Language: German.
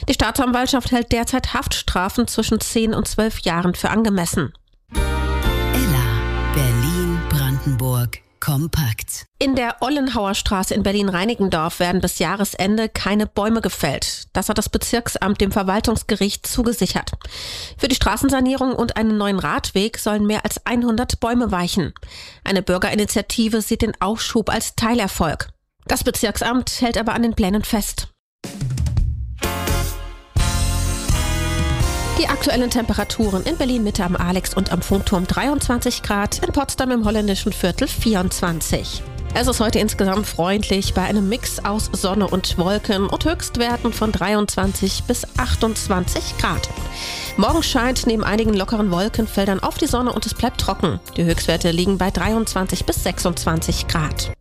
Die Staatsanwaltschaft hält derzeit Haftstrafen zwischen 10 und 12 Jahren für angemessen. Ella, Berlin-Brandenburg. Kompakt. In der Ollenhauer Straße in Berlin-Reinickendorf werden bis Jahresende keine Bäume gefällt. Das hat das Bezirksamt dem Verwaltungsgericht zugesichert. Für die Straßensanierung und einen neuen Radweg sollen mehr als 100 Bäume weichen. Eine Bürgerinitiative sieht den Aufschub als Teilerfolg. Das Bezirksamt hält aber an den Plänen fest. Die aktuellen Temperaturen in Berlin-Mitte am Alex und am Funkturm 23 Grad, in Potsdam im holländischen Viertel 24. Es ist heute insgesamt freundlich bei einem Mix aus Sonne und Wolken und Höchstwerten von 23 bis 28 Grad. Morgen scheint neben einigen lockeren Wolkenfeldern auf die Sonne und es bleibt trocken. Die Höchstwerte liegen bei 23 bis 26 Grad.